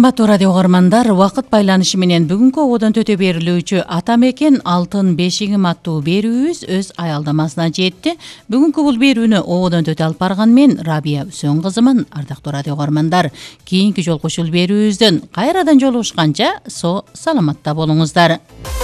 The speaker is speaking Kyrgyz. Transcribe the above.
Саламаттуу радио угармандар, убакыт байланышы менен бүгүнкү ободон төтө берилүүчү Ата мекен алтын бешигим аттуу берүүбүз өз аялдамасына жетти. Бүгүнкү бул берүүнү ободон төтө алып барган мен Рабия Үсөн кызымын. Ардактуу радио угармандар, кийинки жолку ушул берүүбүздөн кайрадан жолугушканча саламатта болуңуздар.